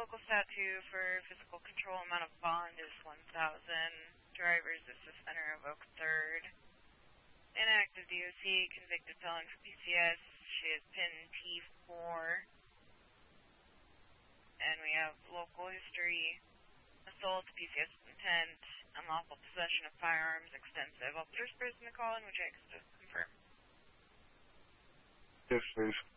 local stat 2 for physical control. Amount of bond is 1,000. Driver's a suspender of Oak 3rd. Inactive DOC, convicted felon for PCS. She is pin T4. And we have local history, assault, PCS intent, unlawful possession of firearms, extensive. I'll first person to call in, which I can just confirm. Yes, please.